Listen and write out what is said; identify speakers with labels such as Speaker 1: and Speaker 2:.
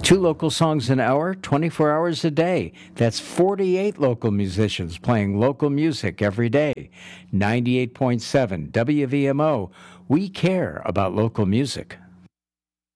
Speaker 1: Two local songs an hour, 24 hours a day. That's 48 local musicians playing local music every day. 98.7 WVMO. We care about local music.